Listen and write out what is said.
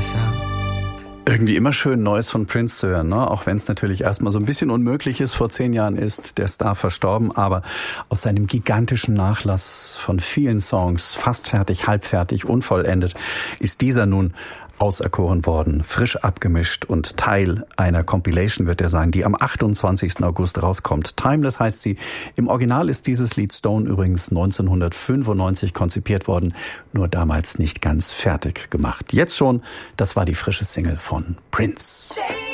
Irgendwie immer schön Neues von Prince zu hören, ne? Auch wenn es natürlich erstmal so ein bisschen unmöglich ist. Vor 10 Jahren ist der Star verstorben, aber aus seinem gigantischen Nachlass von vielen Songs, fast fertig, halbfertig, unvollendet, ist dieser nun auserkoren worden, frisch abgemischt und Teil einer Compilation wird er sein, die am 28. August rauskommt. Timeless heißt sie. Im Original ist dieses Lied Stone übrigens 1995 konzipiert worden, nur damals nicht ganz fertig gemacht. Jetzt schon, das war die frische Single von Prince.